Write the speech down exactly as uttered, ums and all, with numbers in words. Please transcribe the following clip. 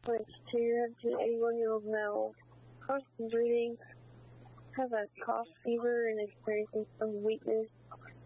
twenty-two, have an eighty-one-year-old male, constant breathing, has a cough, fever, and experiencing some weakness